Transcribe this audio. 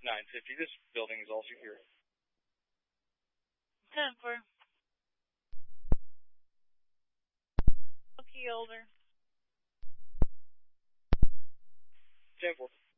950. This building is all secure. 10-4. Okay, older. 10-4.